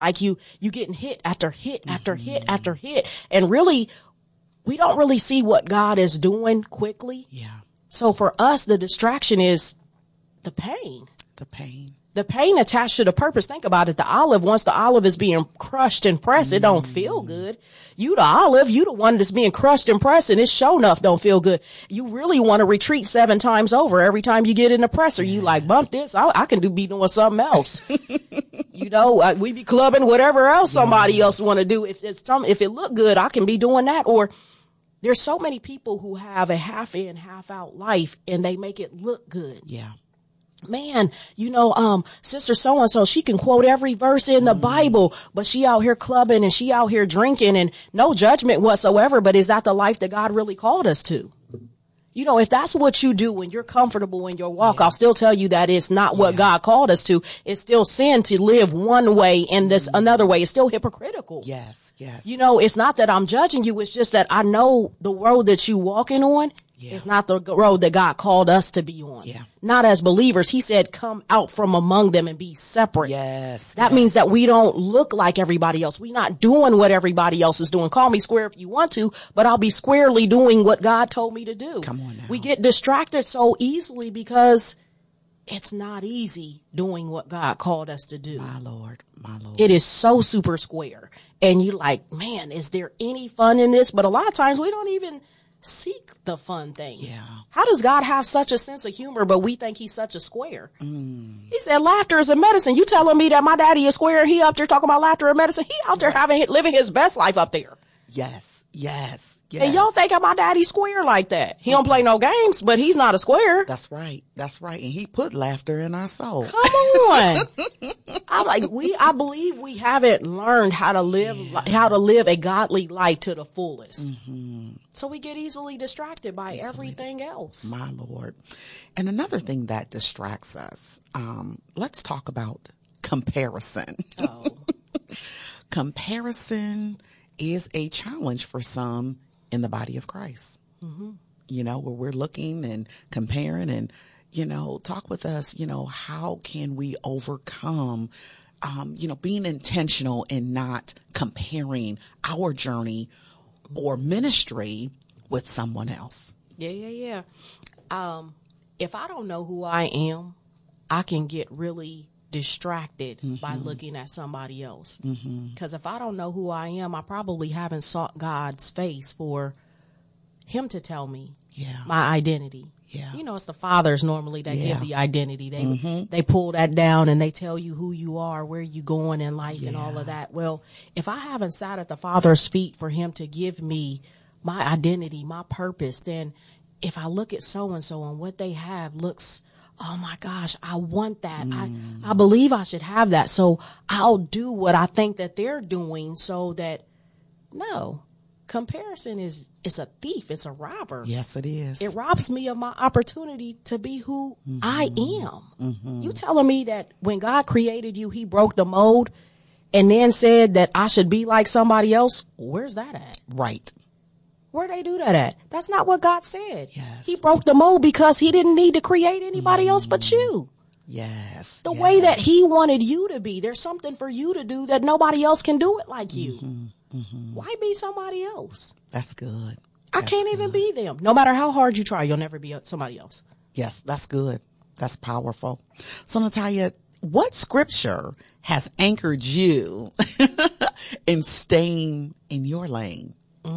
Like you getting hit after hit after hit after hit. And really, we don't really see what God is doing quickly. Yeah. So for us, the distraction is the pain. The pain. The pain attached to the purpose. Think about it. The olive, once the olive is being crushed and pressed, it don't feel good. You the olive, you the one that's being crushed and pressed, and it's sure enough don't feel good. You really want to retreat 7 times over every time you get in the presser. You like, bump this. I can be doing something else. We be clubbing whatever else somebody else want to do. If it look good, I can be doing that. Or there's so many people who have a half in, half out life, and they make it look good. Yeah. Man, sister so-and-so, she can quote every verse in the Bible, but she out here clubbing and she out here drinking, and no judgment whatsoever. But is that the life that God really called us to? If that's what you do when you're comfortable in your walk, I'll still tell you that it's not what God called us to. It's still sin to live one way and this another way. It's still hypocritical. Yes, yes. It's not that I'm judging you. It's just that I know the road that you walking on is not the road that God called us to be on. Yeah. Not as believers. He said, come out from among them and be separate. Yes. That means that we don't look like everybody else. We're not doing what everybody else is doing. Call me square if you want to, but I'll be squarely doing what God told me to do. Come on now. We get distracted so easily because it's not easy doing what God called us to do. My Lord, my Lord. It is so super square. And you're like, man, is there any fun in this? But a lot of times we don't even seek the fun things. Yeah. How does God have such a sense of humor, but we think he's such a square? He said laughter is a medicine. You telling me that my daddy is square and he up there talking about laughter and medicine? He out there living his best life up there. Yes, yes. Yes. And y'all think my daddy's square like that. He don't play no games, but he's not a square. That's right. That's right. And he put laughter in our soul. Come on. I believe we haven't learned how to live a godly life to the fullest. So we get easily distracted by everything else. My Lord. And another thing that distracts us, let's talk about comparison. Oh. Comparison is a challenge for some in the body of Christ. Where we're looking and comparing and, talk with us, how can we overcome, being intentional and not comparing our journey or ministry with someone else. Yeah. If I don't know who I am, I can get really distracted by looking at somebody else. Because if I don't know who I am, I probably haven't sought God's face for him to tell me my identity. Yeah. It's the fathers normally that give the identity. They pull that down and they tell you who you are, where you going in life and all of that. Well, if I haven't sat at the Father's feet for him to give me my identity, my purpose, then if I look at so-and-so and what they have looks, oh my gosh, I want that. I believe I should have that. So I'll do what I think that they're doing so that, no, comparison is a thief. It's a robber. Yes, it is. It robs me of my opportunity to be who I am. You telling me that when God created you, he broke the mold and then said that I should be like somebody else? Where's that at? Right. Where they do that at? That's not what God said. Yes. He broke the mold because he didn't need to create anybody else but you. Yes. The way that he wanted you to be. There's something for you to do that nobody else can do it like you. Why be somebody else? That's good. I can't even be them. No matter how hard you try, you'll never be somebody else. Yes, that's good. That's powerful. So Natalia, what scripture has anchored you in staying in your lane?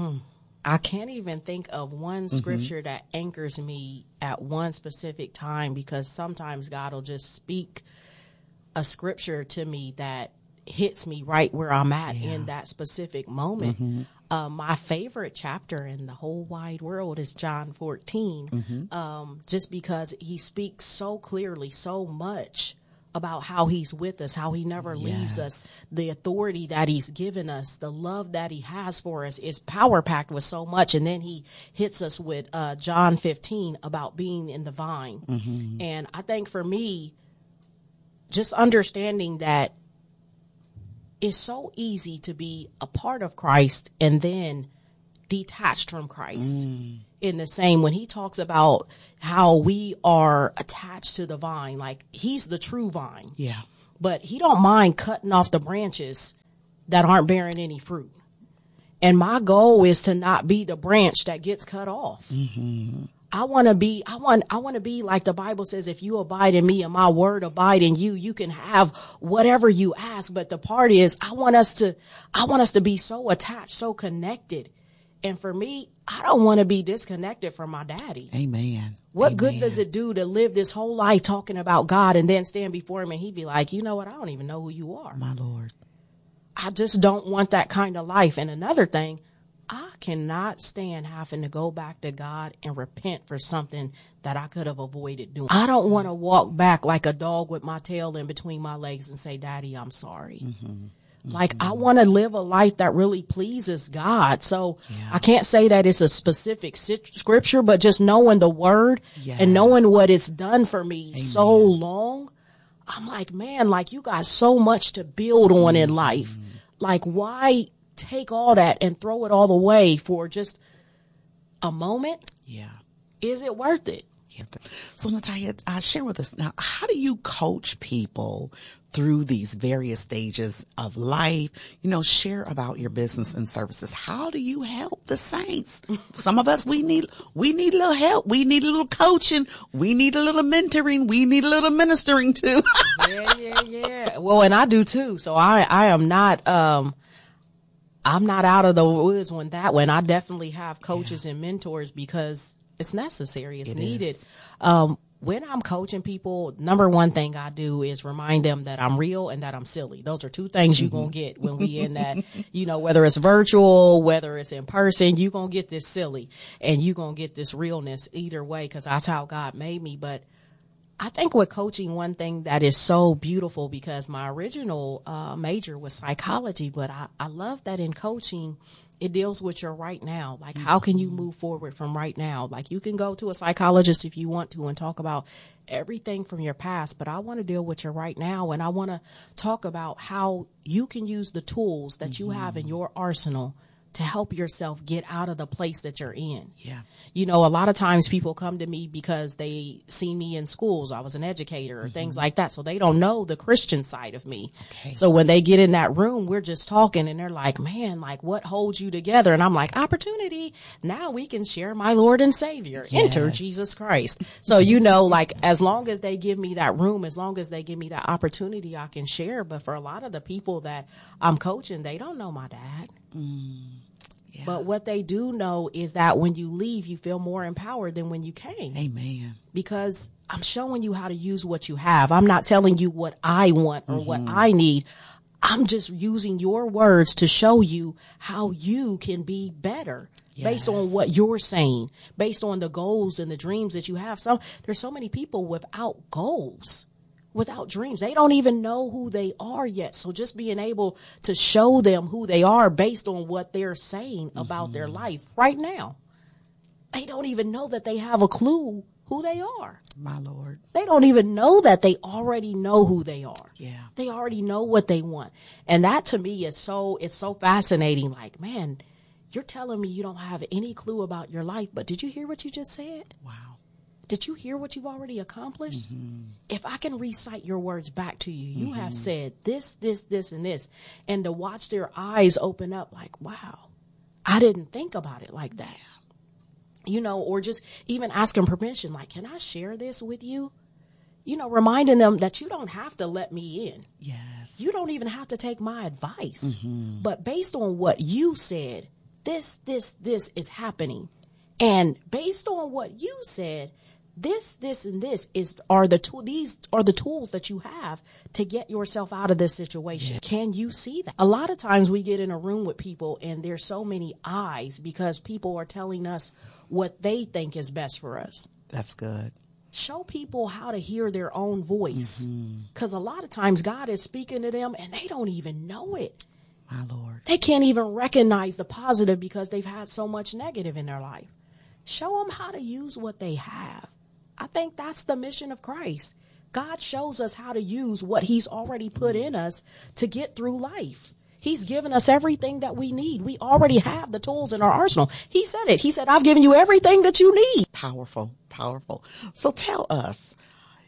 I can't even think of one scripture that anchors me at one specific time, because sometimes God will just speak a scripture to me that hits me right where I'm at in that specific moment. My favorite chapter in the whole wide world is John 14, just because he speaks so clearly, so much about how he's with us, how he never leaves us, the authority that he's given us, the love that he has for us is power packed with so much. And then he hits us with John 15 about being in the vine. And I think for me, just understanding that it's so easy to be a part of Christ and then detached from Christ. In the same, when he talks about how we are attached to the vine, like he's the true vine. Yeah. but he don't mind cutting off the branches that aren't bearing any fruit. And my goal is to not be the branch that gets cut off. I want to be like the Bible says, if you abide in me and my word abide in you, you can have whatever you ask. But the part is, I want us to be so attached, so connected. And for me, I don't want to be disconnected from my daddy. Amen. What good does it do to live this whole life talking about God and then stand before him and he'd be like, you know what? I don't even know who you are. My Lord. I just don't want that kind of life. And another thing, I cannot stand having to go back to God and repent for something that I could have avoided doing. I don't want to walk back like a dog with my tail in between my legs and say, Daddy, I'm sorry. Like, I want to live a life that really pleases God. So I can't say that it's a specific scripture, but just knowing the word and knowing what it's done for me so long, I'm like, man, like, you got so much to build on in life. Like, why take all that and throw it all away for just a moment? Yeah. Is it worth it? Yeah. So, Natalia, share with us now, how do you coach people through these various stages of life? You know, share about your business and services. How do you help the saints? Some of us, we need a little help. We need a little coaching. We need a little mentoring. We need a little ministering too. Yeah. Well, and I do too. So I am not, I'm not out of the woods on that one. I definitely have coaches and mentors because it's necessary. It's needed. When I'm coaching people, number one thing I do is remind them that I'm real and that I'm silly. Those are two things you're going to get when we in that, you know, whether it's virtual, whether it's in person, you're going to get this silly and you're going to get this realness either way, because that's how God made me. But I think with coaching, one thing that is so beautiful, because my original major was psychology, but I love that in coaching, it deals with your right now. Like, how can you move forward from right now? Like, you can go to a psychologist if you want to and talk about everything from your past, but I want to deal with your right now. And I want to talk about how you can use the tools that you have in your arsenal to help yourself get out of the place that you're in. Yeah. You know, a lot of times people come to me because they see me in schools. I was an educator or things like that. So they don't know the Christian side of me. Okay. So when they get in that room, we're just talking and they're like, man, like, what holds you together? And I'm like, opportunity. Now we can share my Lord and Savior. Yes. Enter Jesus Christ. So, you know, like, as long as they give me that room, as long as they give me that opportunity, I can share. But for a lot of the people that I'm coaching, they don't know my dad. Yeah. But what they do know is that when you leave, you feel more empowered than when you came. Amen. Because I'm showing you how to use what you have. I'm not telling you what I want or what I need. I'm just using your words to show you how you can be better based on what you're saying, based on the goals and the dreams that you have. There's so many people without goals, without dreams. They don't even know who they are yet. So just being able to show them who they are based on what they're saying about their life right now. They don't even know that they have a clue who they are. My Lord. They don't even know that they already know who they are. Yeah. They already know what they want. And that to me is it's so fascinating. Like, man, you're telling me you don't have any clue about your life, but did you hear what you just said? Wow. Did you hear what you've already accomplished? If I can recite your words back to you, you have said this, and this, and to watch their eyes open up like, wow, I didn't think about it like that. You know, or just even asking permission, like, can I share this with you? You know, reminding them that you don't have to let me in. Yes. You don't even have to take my advice. But based on what you said, this is happening. And based on what you said, this, and this these are the tools that you have to get yourself out of this situation. Yeah. Can you see that? A lot of times we get in a room with people and there's so many eyes because people are telling us what they think is best for us. That's good. Show people how to hear their own voice. Because a lot of times God is speaking to them and they don't even know it. My Lord. They can't even recognize the positive because they've had so much negative in their life. Show them how to use what they have. I think that's the mission of Christ. God shows us how to use what he's already put in us to get through life. He's given us everything that we need. We already have the tools in our arsenal. He said it. He said, I've given you everything that you need. Powerful, powerful. So tell us,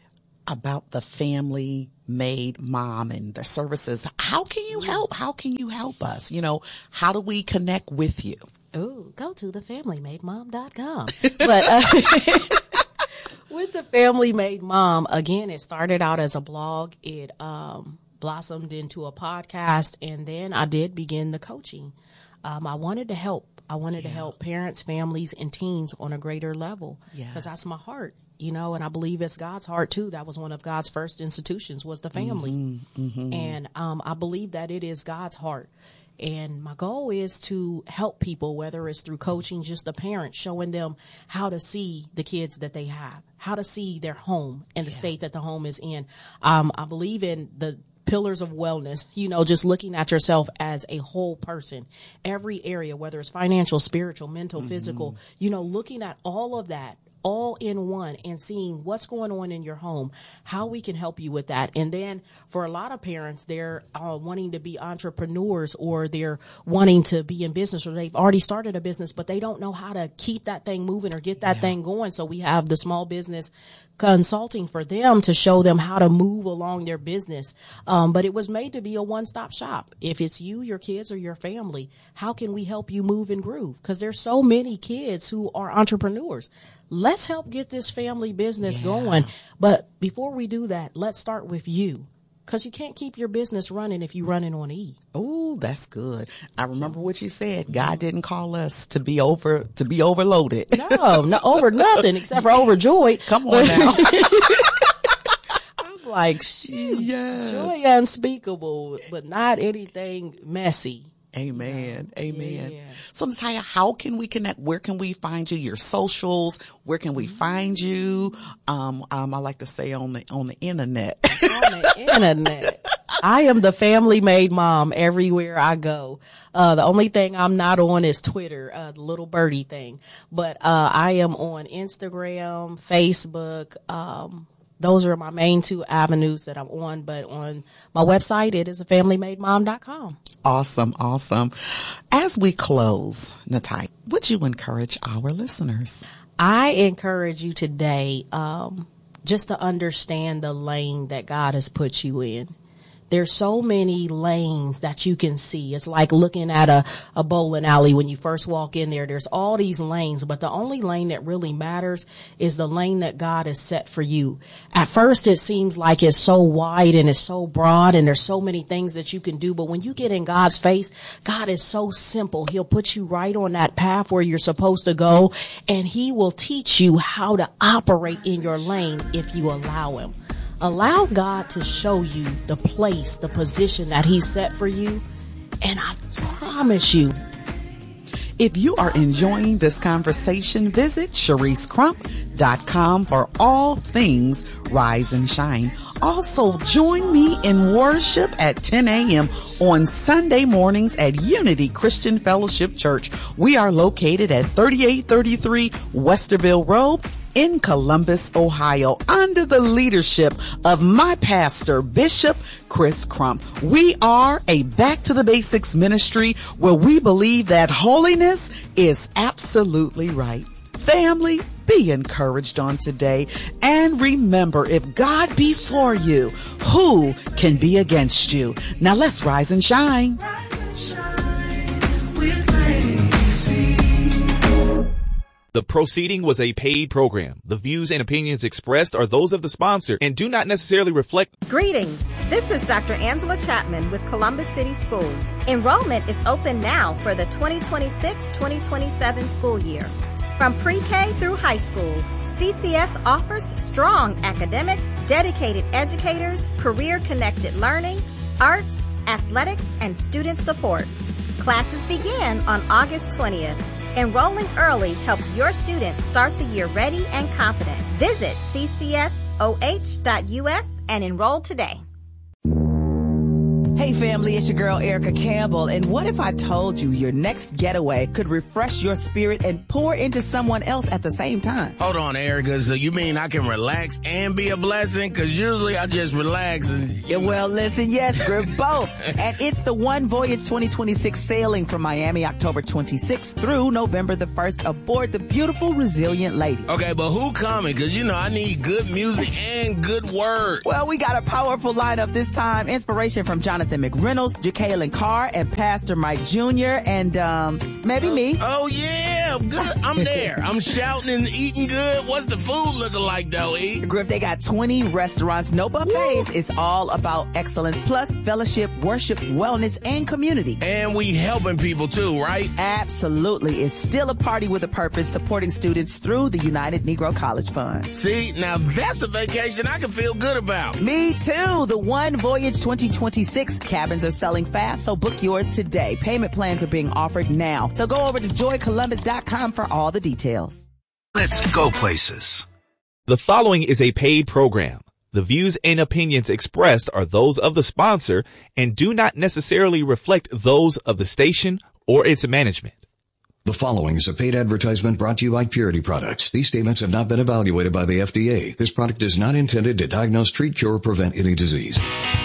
about the Family Made Mom and the services. How can you help? How can you help us? How do we connect with you? Ooh, go to thefamilymademom.com. But with the Family Made Mom, again, it started out as a blog. It blossomed into a podcast, and then I did begin the coaching. I wanted to help. I wanted to help parents, families, and teens on a greater level because that's my heart, and I believe it's God's heart too. That was one of God's first institutions, was the family. And I believe that it is God's heart. And my goal is to help people, whether it's through coaching, just the parents, showing them how to see the kids that they have, how to see their home and the state that the home is in. I believe in the pillars of wellness, just looking at yourself as a whole person, every area, whether it's financial, spiritual, mental, physical, looking at all of that all in one and seeing what's going on in your home, how we can help you with that. And then for a lot of parents, they're wanting to be entrepreneurs, or they're wanting to be in business, or they've already started a business, but they don't know how to keep that thing moving or get that thing going. So we have the small business consulting for them to show them how to move along their business. But it was made to be a one-stop shop. If it's you, your kids, or your family, how can we help you move and groove? Because there's so many kids who are entrepreneurs. Let's help get this family business going. But before we do that, let's start with you. Because you can't keep your business running if you're running on E. Oh, that's good. I remember what you said. God didn't call us to be overloaded. No, over nothing except for overjoyed. Come on now. I'm like, shoot, joy unspeakable, but not anything messy. Amen. Amen. Yeah. So, Natalia, how can we connect? Where can we find you? Your socials? Where can we find you? I like to say on the internet. On the internet. I am the Family Made Mom everywhere I go. The only thing I'm not on is Twitter, the little birdie thing. But I am on Instagram, Facebook. Those are my main two avenues that I'm on. But on my website, it is thefamilymademom.com. Awesome. As we close, Natalia, would you encourage our listeners? I encourage you today just to understand the lane that God has put you in. There's so many lanes that you can see. It's like looking at a bowling alley when you first walk in there. There's all these lanes, but the only lane that really matters is the lane that God has set for you. At first, it seems like it's so wide and it's so broad and there's so many things that you can do. But when you get in God's face, God is so simple. He'll put you right on that path where you're supposed to go, and he will teach you how to operate in your lane if you allow him. Allow God to show you the place, the position that he set for you. And I promise you, if you are enjoying this conversation, visit ChariceCrump.com for all things Rise and Shine. Also, join me in worship at 10 a.m. on Sunday mornings at Unity Christian Fellowship Church. We are located at 3833 Westerville Road in Columbus, Ohio, under the leadership of my pastor, Bishop Chris Crump. We are a Back to the Basics ministry where we believe that holiness is absolutely right. Family, be encouraged on today. And remember, if God be for you, who can be against you? Now let's rise and shine. The proceeding was a paid program. The views and opinions expressed are those of the sponsor and do not necessarily reflect. Greetings. This is Dr. Angela Chapman with Columbus City Schools. Enrollment is open now for the 2026-2027 school year. From pre-K through high school, CCS offers strong academics, dedicated educators, career-connected learning, arts, athletics, and student support. Classes begin on August 20th. Enrolling early helps your students start the year ready and confident. Visit ccsoh.us and enroll today. Hey family, it's your girl Erica Campbell, and what if I told you your next getaway could refresh your spirit and pour into someone else at the same time? Hold on, Erica, so you mean I can relax and be a blessing? Because usually I just relax and... Yeah, well, listen, yes, we're both. And it's the One Voyage 2026 sailing from Miami, October 26th through November the 1st aboard the beautiful Resilient Lady. Okay, but who coming? Because, you know, I need good music and good word. Well, we got a powerful lineup this time. Inspiration from Jonathan McReynolds, Jacqueline Carr, and Pastor Mike Jr., and maybe me. Oh, yeah, good. I'm there. I'm shouting and eating good. What's the food looking like, though, E? Griff, they got 20 restaurants, no buffets. It's all about excellence, plus fellowship, worship, wellness, and community. And we helping people, too, right? Absolutely. It's still a party with a purpose, supporting students through the United Negro College Fund. See, now that's a vacation I can feel good about. Me too. The One Voyage 2026 cabins are selling fast, so book yours today. Payment plans are being offered now. So go over to joycolumbus.com for all the details. Let's go places. The following is a paid program. The views and opinions expressed are those of the sponsor and do not necessarily reflect those of the station or its management. The following is a paid advertisement brought to you by Purity Products. These statements have not been evaluated by the FDA. This product is not intended to diagnose, treat, cure, or prevent any disease.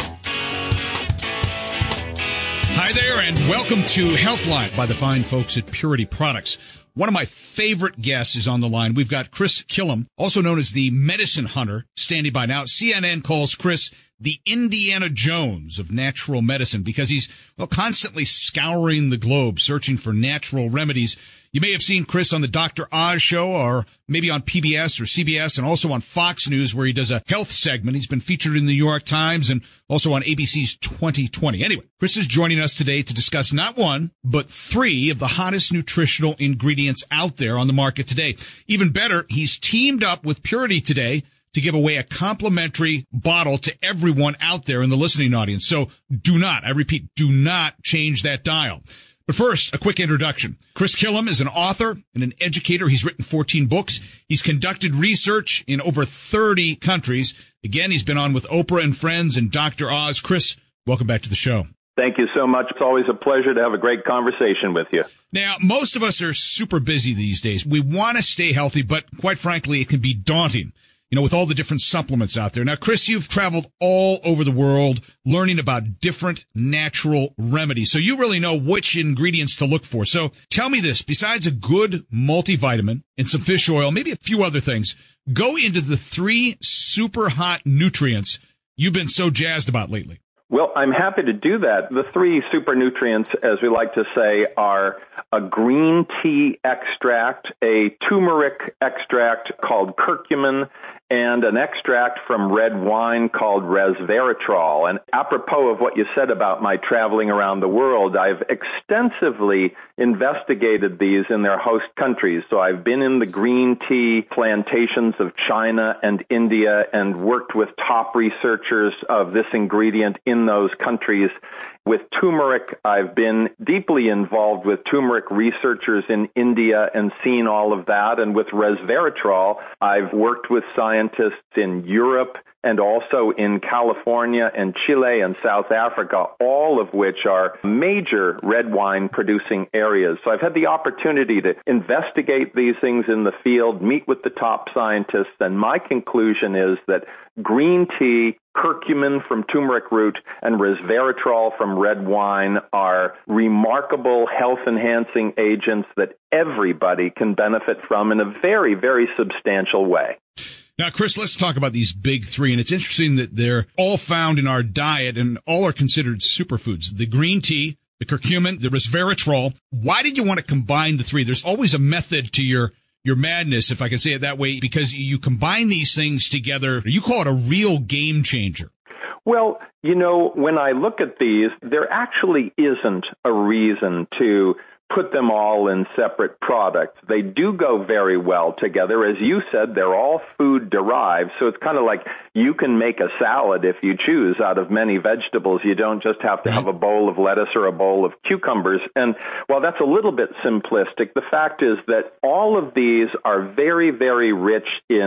Hi there, and welcome to Healthline by the fine folks at Purity Products. One of my favorite guests is on the line. We've got Chris Killam, also known as the Medicine Hunter, standing by now. CNN calls Chris the Indiana Jones of natural medicine because he's, constantly scouring the globe, searching for natural remedies. You may have seen Chris on the Dr. Oz show, or maybe on PBS or CBS, and also on Fox News, where he does a health segment. He's been featured in the New York Times and also on ABC's 2020. Anyway, Chris is joining us today to discuss not one, but 3 of the hottest nutritional ingredients out there on the market today. Even better, he's teamed up with Purity today to give away a complimentary bottle to everyone out there in the listening audience. So do not, I repeat, do not change that dial. But first, a quick introduction. Chris Killam is an author and an educator. He's written 14 books. He's conducted research in over 30 countries. Again, he's been on with Oprah and Friends and Dr. Oz. Chris, welcome back to the show. Thank you so much. It's always a pleasure to have a great conversation with you. Now, most of us are super busy these days. We want to stay healthy, but quite frankly, it can be daunting, with all the different supplements out there. Now, Chris, you've traveled all over the world learning about different natural remedies. So you really know which ingredients to look for. So tell me this, besides a good multivitamin and some fish oil, maybe a few other things, go into the 3 super hot nutrients you've been so jazzed about lately. Well, I'm happy to do that. The 3 super nutrients, as we like to say, are a green tea extract, a turmeric extract called curcumin, and an extract from red wine called resveratrol. And apropos of what you said about my traveling around the world, I've extensively investigated these in their host countries. So I've been in the green tea plantations of China and India and worked with top researchers of this ingredient in those countries. With turmeric, I've been deeply involved with turmeric researchers in India and seen all of that. And with resveratrol, I've worked with scientists in Europe and also in California and Chile and South Africa, all of which are major red wine producing areas. So I've had the opportunity to investigate these things in the field, meet with the top scientists, and my conclusion is that green tea, curcumin from turmeric root, and resveratrol from red wine are remarkable health-enhancing agents that everybody can benefit from in a very, very substantial way. Now, Chris, let's talk about these big 3. And it's interesting that they're all found in our diet and all are considered superfoods. The green tea, the curcumin, the resveratrol. Why did you want to combine the 3? There's always a method to your madness, if I can say it that way, because you combine these things together. You call it a real game changer. Well, when I look at these, there actually isn't a reason to put them all in separate products. They do go very well together. As you said, they're all food derived, so it's kind of like you can make a salad if you choose out of many vegetables. You don't just have to have a bowl of lettuce or a bowl of cucumbers. And while that's a little bit simplistic, the fact is that all of these are very, very rich in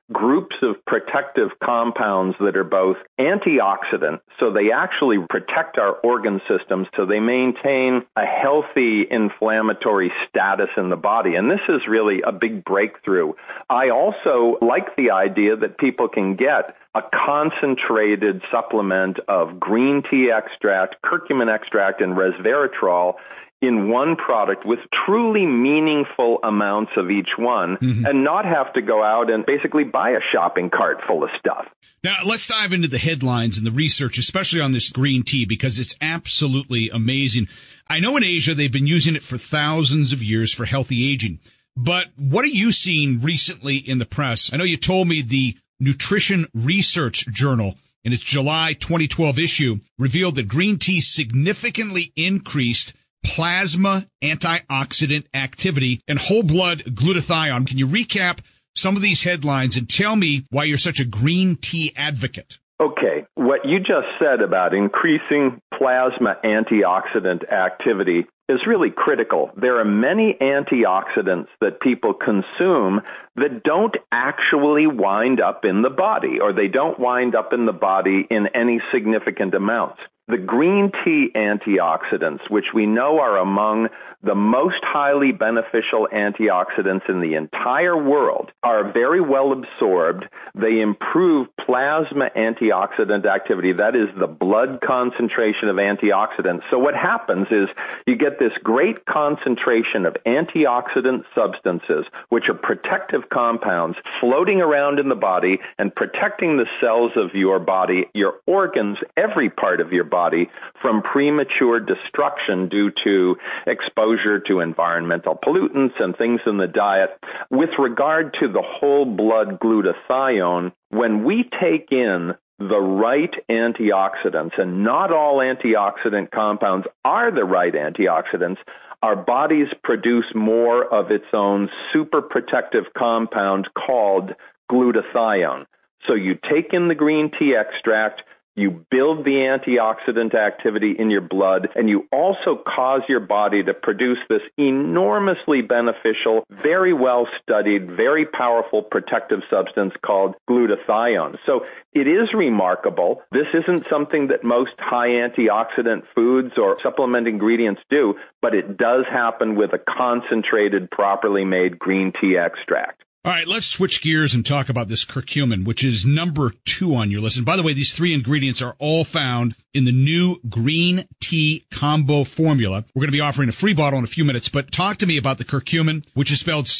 groups of protective compounds that are both antioxidant, so they actually protect our organ systems, so they maintain a healthy inflammatory status in the body. And this is really a big breakthrough. I also like the idea that people can get a concentrated supplement of green tea extract, curcumin extract, and resveratrol in one product with truly meaningful amounts of each one, and not have to go out and basically buy a shopping cart full of stuff. Now, let's dive into the headlines and the research, especially on this green tea, because it's absolutely amazing. I know in Asia they've been using it for thousands of years for healthy aging. But what are you seeing recently in the press? I know you told me the Nutrition Research Journal in its July 2012 issue revealed that green tea significantly increased plasma antioxidant activity and whole blood glutathione. Can you recap some of these headlines and tell me why you're such a green tea advocate? Okay, what you just said about increasing plasma antioxidant activity is really critical. There are many antioxidants that people consume that don't actually wind up in the body, or they don't wind up in the body in any significant amounts. The green tea antioxidants, which we know are among the most highly beneficial antioxidants in the entire world, are very well absorbed. They improve plasma antioxidant activity. That is the blood concentration of antioxidants. So what happens is you get this great concentration of antioxidant substances, which are protective compounds, floating around in the body and protecting the cells of your body, your organs, every part of your body, from premature destruction due to exposure to environmental pollutants and things in the diet. With regard to the whole blood glutathione, when we take in the right antioxidants, and not all antioxidant compounds are the right antioxidants, our bodies produce more of its own super protective compound called glutathione. So you take in the green tea extract, you build the antioxidant activity in your blood, and you also cause your body to produce this enormously beneficial, very well-studied, very powerful protective substance called glutathione. So it is remarkable. This isn't something that most high antioxidant foods or supplement ingredients do, but it does happen with a concentrated, properly made green tea extract. All right, let's switch gears and talk about this curcumin, which is number 2 on your list. And by the way, these 3 ingredients are all found in the new green tea combo formula. We're going to be offering a free bottle in a few minutes, but talk to me about the curcumin, which is spelled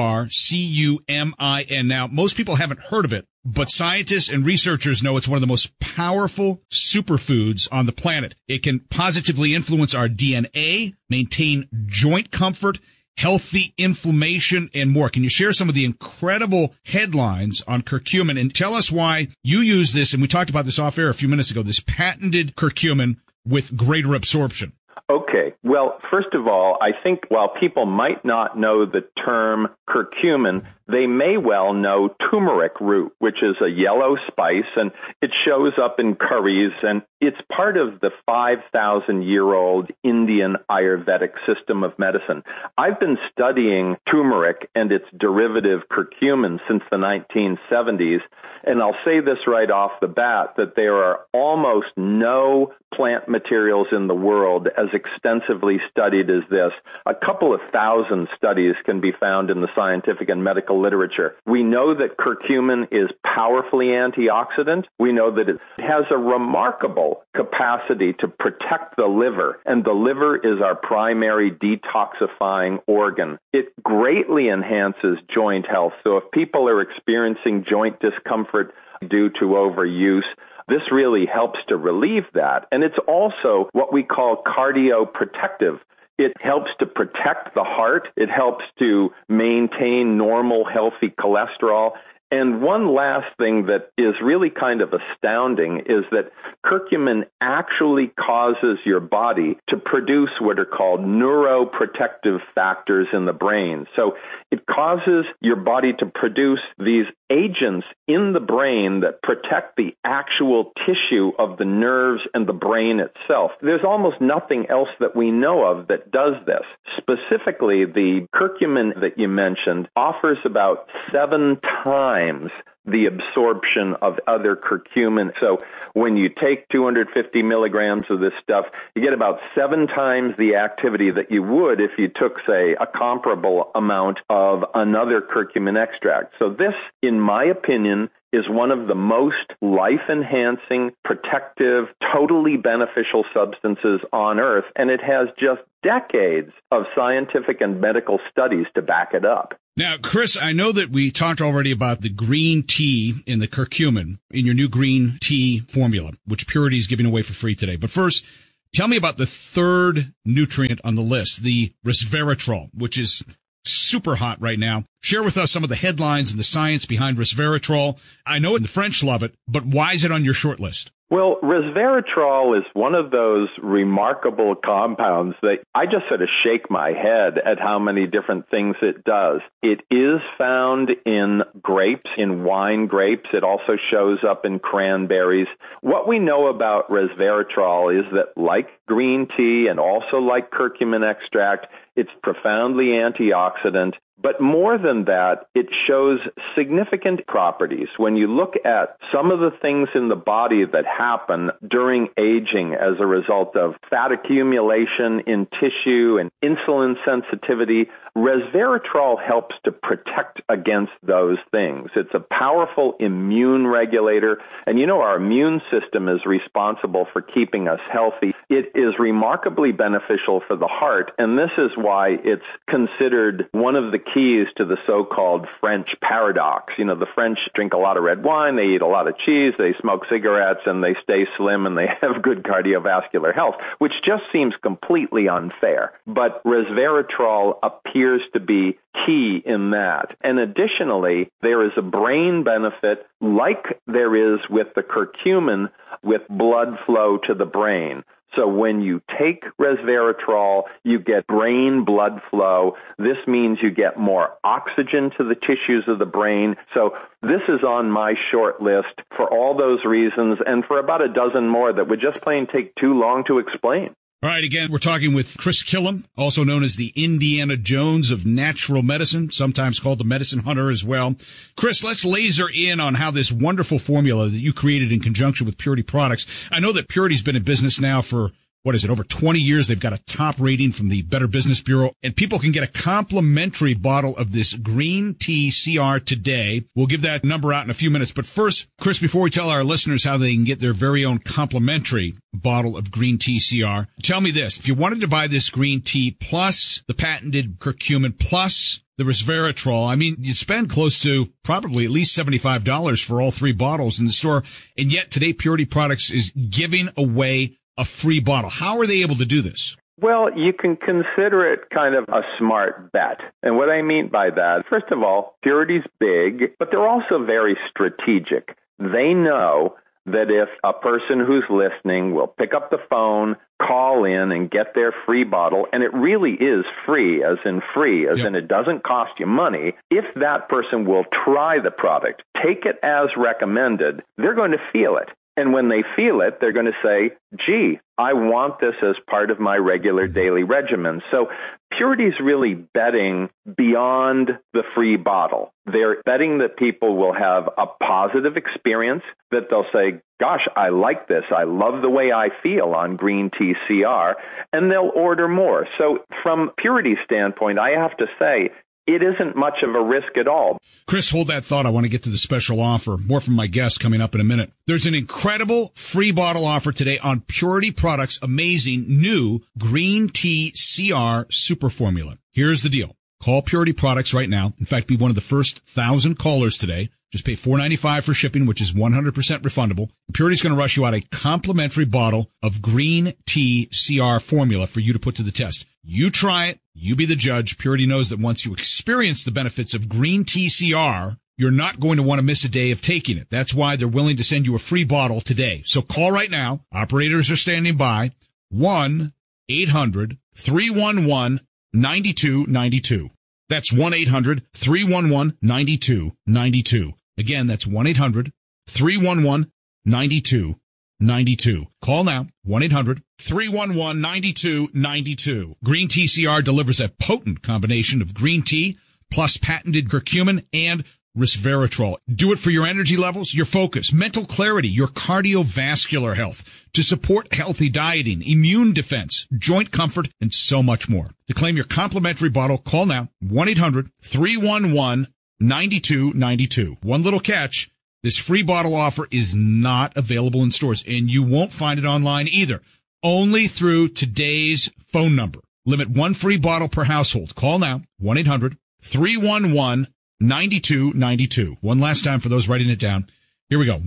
C-U-R-C-U-M-I-N. Now, most people haven't heard of it, but scientists and researchers know it's one of the most powerful superfoods on the planet. It can positively influence our DNA, maintain joint comfort, healthy inflammation, and more. Can you share some of the incredible headlines on curcumin and tell us why you use this, and we talked about this off air a few minutes ago, this patented curcumin with greater absorption? Okay. Well, first of all, I think while people might not know the term curcumin, they may well know turmeric root, which is a yellow spice, and it shows up in curries, and it's part of the 5,000-year-old Indian Ayurvedic system of medicine. I've been studying turmeric and its derivative curcumin since the 1970s, and I'll say this right off the bat, that there are almost no plant materials in the world as extensively studied as this. A couple of thousand studies can be found in the scientific and medical literature. We know that curcumin is powerfully antioxidant. We know that it has a remarkable capacity to protect the liver, and the liver is our primary detoxifying organ. It greatly enhances joint health. So if people are experiencing joint discomfort due to overuse, this really helps to relieve that. And it's also what we call cardioprotective. It helps to protect the heart. It helps to maintain normal, healthy cholesterol. And one last thing that is really kind of astounding is that curcumin actually causes your body to produce what are called neuroprotective factors in the brain. So it causes your body to produce these agents in the brain that protect the actual tissue of the nerves and the brain itself. There's almost nothing else that we know of that does this. Specifically, the curcumin that you mentioned offers about 7 times times the absorption of other curcumin. So when you take 250 milligrams of this stuff, you get about 7 times the activity that you would if you took, say, a comparable amount of another curcumin extract. So this, in my opinion, is one of the most life-enhancing, protective, totally beneficial substances on Earth, and it has just decades of scientific and medical studies to back it up. Now, Chris, I know that we talked already about the green tea in the curcumin in your new green tea formula, which Purity is giving away for free today. But first, tell me about the third nutrient on the list, the resveratrol, which is super hot right now. Share with us some of the headlines and the science behind resveratrol. I know the French love it, but why is it on your short list? Well, resveratrol is one of those remarkable compounds that I just sort of shake my head at how many different things it does. It is found in grapes, in wine grapes. It also shows up in cranberries. What we know about resveratrol is that, like green tea and also like curcumin extract, it's profoundly antioxidant. But more than that, it shows significant properties. When you look at some of the things in the body that happen during aging as a result of fat accumulation in tissue and insulin sensitivity, resveratrol helps to protect against those things. It's a powerful immune regulator, and you know our immune system is responsible for keeping us healthy. It is remarkably beneficial for the heart, and this is why it's considered one of the keys to the so-called French paradox. You know, the French drink a lot of red wine, they eat a lot of cheese, they smoke cigarettes, and they stay slim, and they have good cardiovascular health, which just seems completely unfair. But resveratrol appears to be key in that. And additionally, there is a brain benefit like there is with the curcumin with blood flow to the brain. So when you take resveratrol, you get brain blood flow. This means you get more oxygen to the tissues of the brain. So this is on my short list for all those reasons and for about a dozen more that would just plain take too long to explain. All right, again, we're talking with Chris Killam, also known as the Indiana Jones of natural medicine, sometimes called the medicine hunter as well. Chris, let's laser in on how this wonderful formula that you created in conjunction with Purity Products. I know that Purity's been in business now for, over 20 years. They've got a top rating from the Better Business Bureau, and people can get a complimentary bottle of this green tea CR today. We'll give that number out in a few minutes. But first, Chris, before we tell our listeners how they can get their very own complimentary bottle of green tea CR, tell me this. If you wanted to buy this green tea plus the patented curcumin plus the resveratrol, I mean, you'd spend close to probably at least $75 for all 3 bottles in the store. And yet today, Purity Products is giving away a free bottle. How are they able to do this? Well, you can consider it kind of a smart bet. And what I mean by that, first of all, Purity's big, but they're also very strategic. They know that if a person who's listening will pick up the phone, call in, and get their free bottle, and it really is free, as in it doesn't cost you money, if that person will try the product, take it as recommended, they're going to feel it. And when they feel it, they're going to say, gee, I want this as part of my regular daily regimen. So Purity's really betting beyond the free bottle. They're betting that people will have a positive experience, that they'll say, gosh, I like this. I love the way I feel on green tea CR, and they'll order more. So from Purity's standpoint, I have to say, it isn't much of a risk at all. Chris, hold that thought. I want to get to the special offer. More from my guest coming up in a minute. There's an incredible free bottle offer today on Purity Products' amazing new Green Tea CR Super Formula. Here's the deal. Call Purity Products right now. In fact, be one of the first 1,000 callers today. Just pay $4.95 for shipping, which is 100% refundable. Purity's going to rush you out a complimentary bottle of Green Tea CR formula for you to put to the test. You try it. You be the judge. Purity knows that once you experience the benefits of Green Tea CR, you're not going to want to miss a day of taking it. That's why they're willing to send you a free bottle today. So call right now. Operators are standing by. 1-800-311-9292. That's 1-800-311-9292. Again, that's 1-800-311-9292. Call now, 1-800-311-9292. Green Tea CR delivers a potent combination of green tea plus patented curcumin and resveratrol. Do it for your energy levels, your focus, mental clarity, your cardiovascular health, to support healthy dieting, immune defense, joint comfort, and so much more. To claim your complimentary bottle, call now, 1-800-311-9292. One little catch, this free bottle offer is not available in stores, and you won't find it online either. Only through today's phone number. Limit one free bottle per household. Call now, 1-800-311-9292. One last time for those writing it down. Here we go.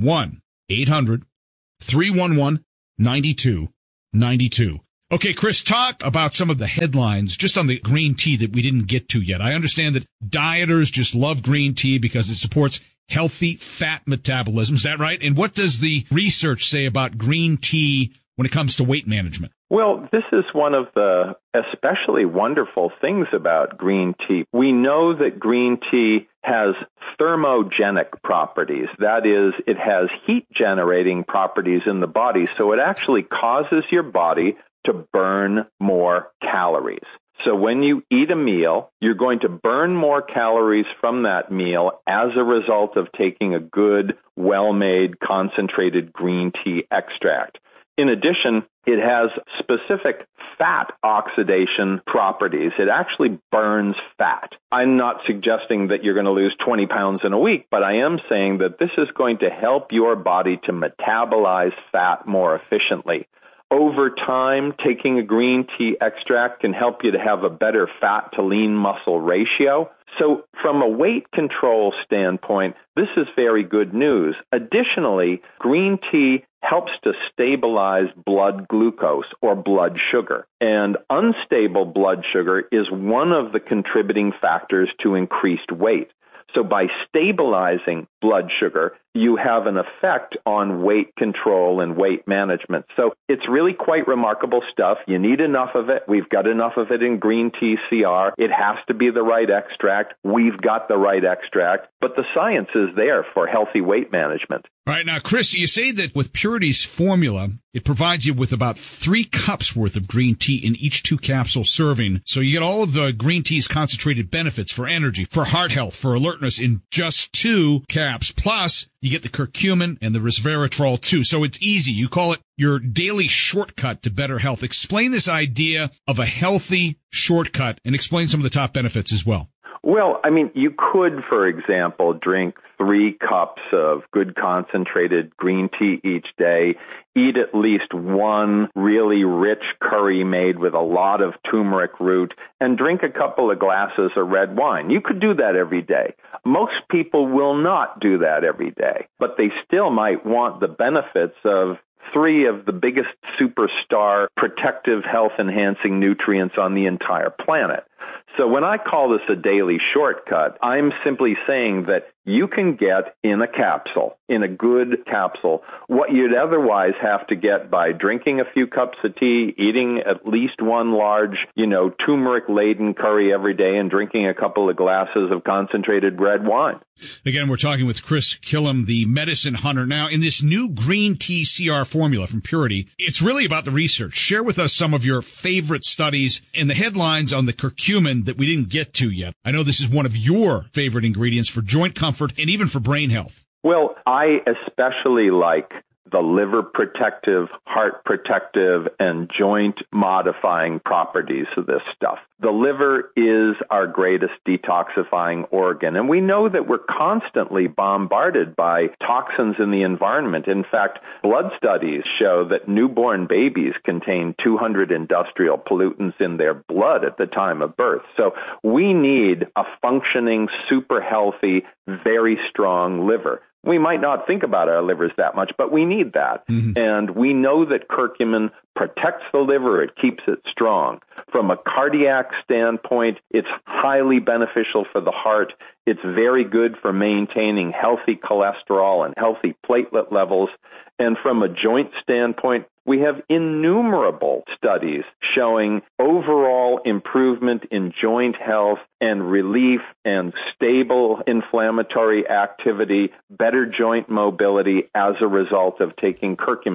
1-800-311-9292. Okay, Chris, talk about some of the headlines just on the green tea that we didn't get to yet. I understand that dieters just love green tea because it supports healthy fat metabolism. Is that right? And what does the research say about green tea when it comes to weight management? Well, this is one of the especially wonderful things about green tea. We know that green tea has thermogenic properties. That is, it has heat-generating properties in the body, so it actually causes your body to burn more calories. So when you eat a meal, you're going to burn more calories from that meal as a result of taking a good, well-made, concentrated green tea extract. In addition, it has specific fat oxidation properties. It actually burns fat. I'm not suggesting that you're going to lose 20 pounds in a week, but I am saying that this is going to help your body to metabolize fat more efficiently. Over time, taking a green tea extract can help you to have a better fat to lean muscle ratio. So from a weight control standpoint, this is very good news. Additionally, green tea helps to stabilize blood glucose or blood sugar. And unstable blood sugar is one of the contributing factors to increased weight. So by stabilizing blood sugar, you have an effect on weight control and weight management. So it's really quite remarkable stuff. You need enough of it. We've got enough of it in green tea CR. It has to be the right extract. We've got the right extract. But the science is there for healthy weight management. All right. Now, Chris, you say that with Purity's formula, it provides you with about 3 cups worth of green tea in each 2-capsule serving. So you get all of the green tea's concentrated benefits for energy, for heart health, for alertness in just 2 caps. Plus, you get the curcumin and the resveratrol too. So it's easy. You call it your daily shortcut to better health. Explain this idea of a healthy shortcut and explain some of the top benefits as well. Well, I mean, you could, for example, drink 3 cups of good concentrated green tea each day, eat at least 1 really rich curry made with a lot of turmeric root, and drink a couple of glasses of red wine. You could do that every day. Most people will not do that every day, but they still might want the benefits of 3 of the biggest superstar protective health-enhancing nutrients on the entire planet. So when I call this a daily shortcut, I'm simply saying that you can get in a capsule, in a good capsule, what you'd otherwise have to get by drinking a few cups of tea, eating at least 1 large, turmeric-laden curry every day, and drinking a couple of glasses of concentrated red wine. Again, we're talking with Chris Killam, the medicine hunter. Now, in this new green tea CR formula from Purity, it's really about the research. Share with us some of your favorite studies and the headlines on the curcumin that we didn't get to yet. I know this is one of your favorite ingredients for joint comfort and even for brain health. Well, I especially like the liver protective, heart protective, and joint modifying properties of this stuff. The liver is our greatest detoxifying organ, and we know that we're constantly bombarded by toxins in the environment. In fact, blood studies show that newborn babies contain 200 industrial pollutants in their blood at the time of birth. So we need a functioning, super healthy, very strong liver. We might not think about our livers that much, but we need that. Mm-hmm. And we know that curcumin protects the liver. It keeps it strong. From a cardiac standpoint, it's highly beneficial for the heart. It's very good for maintaining healthy cholesterol and healthy platelet levels. And from a joint standpoint, we have innumerable studies showing overall improvement in joint health and relief and stable inflammatory activity, better joint mobility as a result of taking curcumin.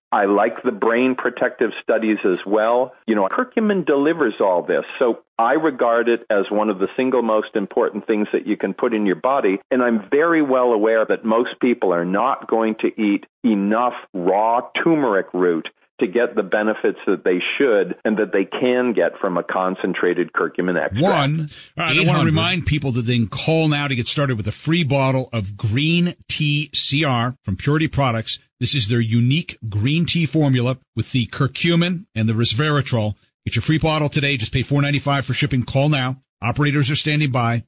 I like the brain protective studies as well. Curcumin delivers all this. So I regard it as one of the single most important things that you can put in your body. And I'm very well aware that most people are not going to eat enough raw turmeric root to get the benefits that they should and that they can get from a concentrated curcumin extract. I want to remind people that they can call now to get started with a free bottle of green tea CR from Purity Products. This is their unique green tea formula with the curcumin and the resveratrol. Get your free bottle today. Just pay $4.95 for shipping. Call now. Operators are standing by.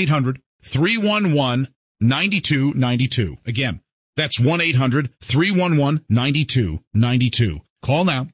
1-800-311-9292. Again, that's 1-800-311-9292. Call now,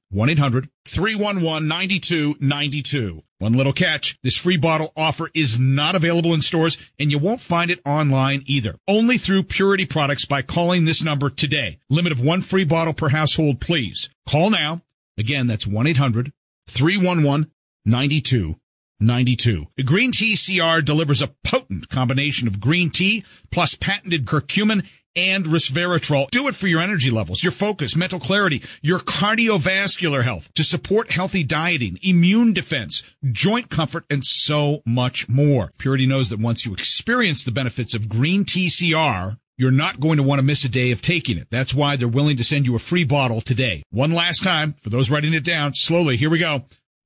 1-800-311-9292. One little catch, this free bottle offer is not available in stores, and you won't find it online either. Only through Purity Products by calling this number today. Limit of one free bottle per household, please. Call now. Again, that's 1-800-311-9292. The Green Tea CR delivers a potent combination of green tea plus patented curcumin and resveratrol. Do it for your energy levels, your focus, mental clarity, your cardiovascular health, to support healthy dieting, immune defense, joint comfort, and so much more. Purity knows that once you experience the benefits of Green Tea CR, you're not going to want to miss a day of taking it. That's why they're willing to send you a free bottle today. One last time, for those writing it down, slowly, here we go.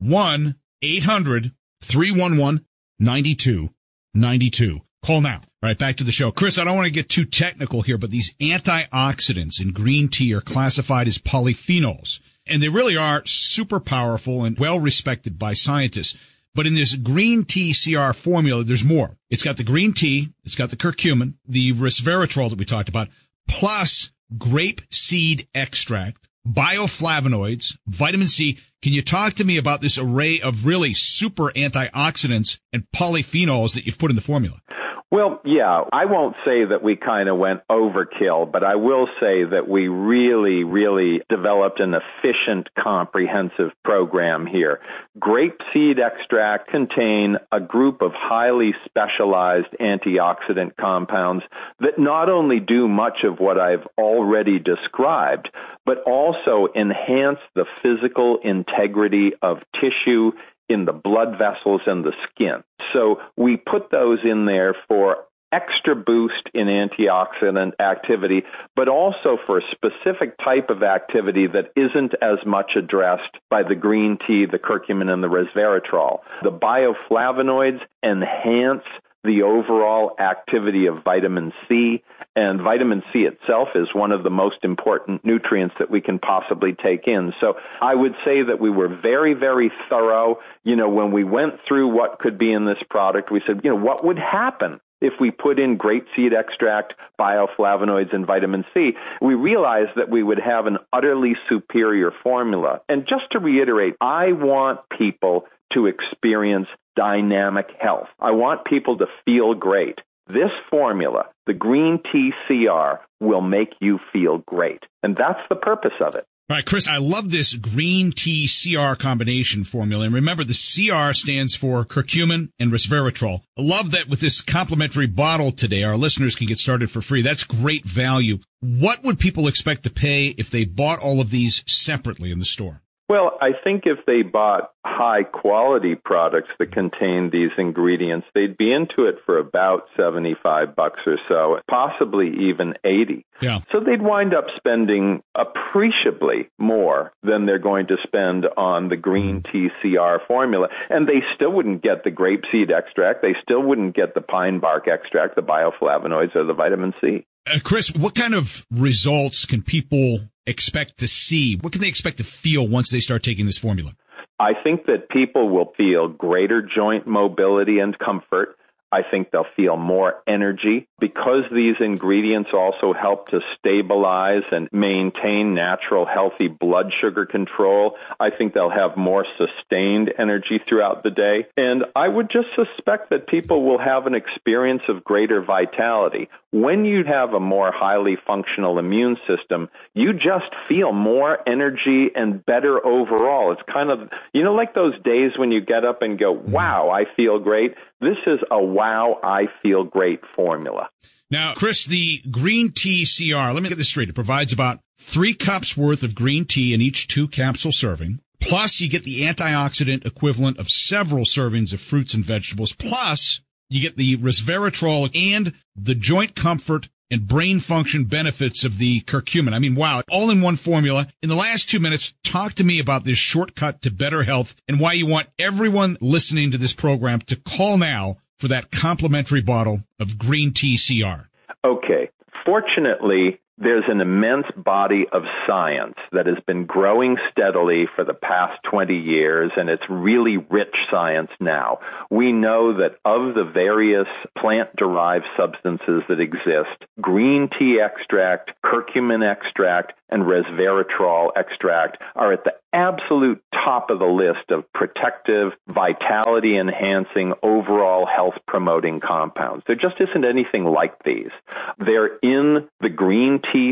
1-800-311-9292. Call now. All right, back to the show. Chris, I don't want to get too technical here, but these antioxidants in green tea are classified as polyphenols, and they really are super powerful and well respected by scientists. But in this green tea CR formula, there's more. It's got the green tea, it's got the curcumin, the resveratrol that we talked about, plus grape seed extract, bioflavonoids, vitamin C. Can you talk to me about this array of really super antioxidants and polyphenols that you've put in the formula? Well, yeah, I won't say that we kind of went overkill, but I will say that we really, really developed an efficient, comprehensive program here. Grapeseed extract contain a group of highly specialized antioxidant compounds that not only do much of what I've already described, but also enhance the physical integrity of tissue in the blood vessels and the skin. So we put those in there for extra boost in antioxidant activity, but also for a specific type of activity that isn't as much addressed by the green tea, the curcumin, and the resveratrol. The bioflavonoids enhance the overall activity of vitamin C, and vitamin C itself is one of the most important nutrients that we can possibly take in. So I would say that we were very, very thorough. When we went through what could be in this product, we said, what would happen if we put in grapeseed extract, bioflavonoids, and vitamin C? We realized that we would have an utterly superior formula. And just to reiterate, I want people to experience dynamic health. I want people to feel great. This formula, the Green Tea CR, will make you feel great. And that's the purpose of it. All right, Chris, I love this Green Tea CR combination formula. And remember, the CR stands for curcumin and resveratrol. I love that with this complimentary bottle today, our listeners can get started for free. That's great value. What would people expect to pay if they bought all of these separately in the store? Well, I think if they bought high-quality products that contain these ingredients, they'd be into it for about $75 or so, possibly even $80. Yeah. So they'd wind up spending appreciably more than they're going to spend on the Green Tea CR formula. And they still wouldn't get the grapeseed extract. They still wouldn't get the pine bark extract, the bioflavonoids, or the vitamin C. Chris, what kind of results can people expect to see? What can they expect to feel once they start taking this formula? I think that people will feel greater joint mobility and comfort. I think they'll feel more energy because these ingredients also help to stabilize and maintain natural, healthy blood sugar control. I think they'll have more sustained energy throughout the day. And I would just suspect that people will have an experience of greater vitality. When you have a more highly functional immune system, you just feel more energy and better overall. It's kind of, like those days when you get up and go, wow, I feel great. This is a wow, I feel great formula. Now, Chris, the Green Tea CR, let me get this straight. It provides about 3 cups worth of green tea in each 2-capsule serving. Plus, you get the antioxidant equivalent of several servings of fruits and vegetables. Plus, you get the resveratrol and the joint comfort and brain function benefits of the curcumin. I mean, wow, all in one formula. In the last 2 minutes, talk to me about this shortcut to better health and why you want everyone listening to this program to call now for that complimentary bottle of green tea CR. Okay. Fortunately, there's an immense body of science that has been growing steadily for the past 20 years, and it's really rich science now. We know that of the various plant-derived substances that exist, green tea extract, curcumin extract, and resveratrol extract are at the absolute top of the list of protective, vitality-enhancing, overall health-promoting compounds. There just isn't anything like these. They're in the green tea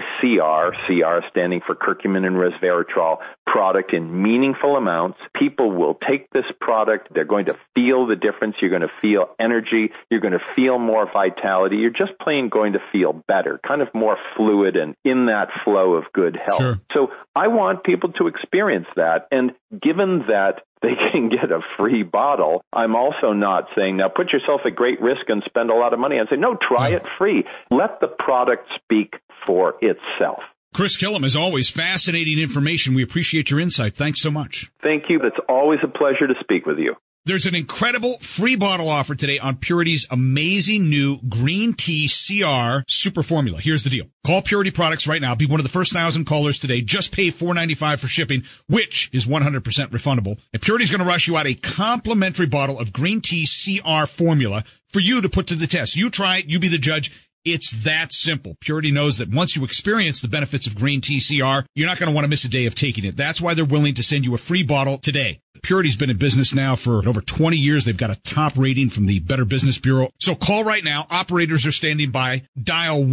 CR standing for curcumin and resveratrol product in meaningful amounts. People will take this product. They're going to feel the difference. You're going to feel energy. You're going to feel more vitality. You're just plain going to feel better, kind of more fluid and in that flow of good health. Sure. So I want people to experience that. And given that they can get a free bottle, I'm also not saying, now put yourself at great risk and spend a lot of money. I say, no, try it free. Let the product speak for itself. Chris Killam, as always, fascinating information. We appreciate your insight. Thanks so much. Thank you. It's always a pleasure to speak with you. There's an incredible free bottle offer today on Purity's amazing new green tea CR super formula. Here's the deal. Call Purity Products right now. Be one of the first 1,000 callers today. Just pay $4.95 for shipping, which is 100% refundable. And Purity's going to rush you out a complimentary bottle of green tea CR formula for you to put to the test. You try it. You be the judge. It's that simple. Purity knows that once you experience the benefits of green tea CR, you're not going to want to miss a day of taking it. That's why they're willing to send you a free bottle today. Purity's been in business now for over 20 years. They've got a top rating from the Better Business Bureau. So call right now. Operators are standing by. Dial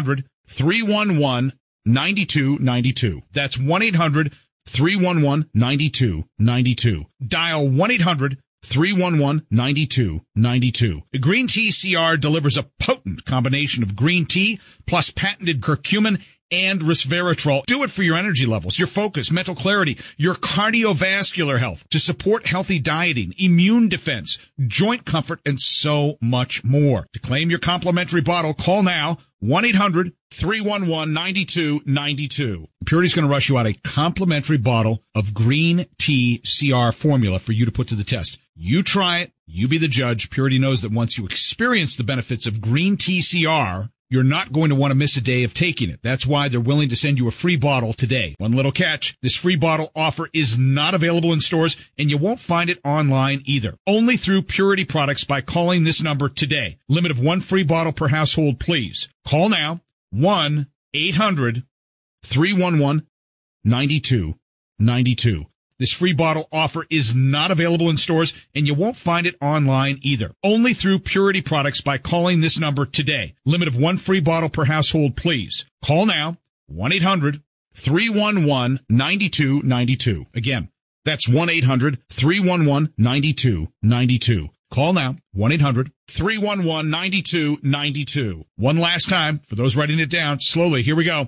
1-800-311-9292. That's 1-800-311-9292. Dial 1-800-311-9292. The Green Tea CR delivers a potent combination of green tea plus patented curcumin and resveratrol. Do it for your energy levels, your focus, mental clarity, your cardiovascular health, to support healthy dieting, immune defense, joint comfort, and so much more. To claim your complimentary bottle, call now, 1-800-311-9292. Purity's going to rush you out a complimentary bottle of green tea CR formula for you to put to the test. You try it. You be the judge. Purity knows that once you experience the benefits of green tea CR, you're not going to want to miss a day of taking it. That's why they're willing to send you a free bottle today. One little catch, this free bottle offer is not available in stores, and you won't find it online either. Only through Purity Products by calling this number today. Limit of 1 free bottle per household, please. Call now, 1-800-311-9292. This free bottle offer is not available in stores, and you won't find it online either. Only through Purity Products by calling this number today. Limit of 1 free bottle per household, please. Call now, 1-800-311-9292. Again, that's 1-800-311-9292. Call now, 1-800-311-9292. One last time, for those writing it down, slowly, here we go.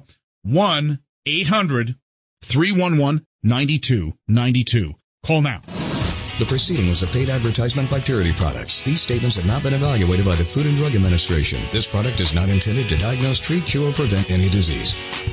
1-800-311-9292. Call now. The proceeding was a paid advertisement by Purity Products. These statements have not been evaluated by the Food and Drug Administration. This product is not intended to diagnose, treat, cure, or prevent any disease.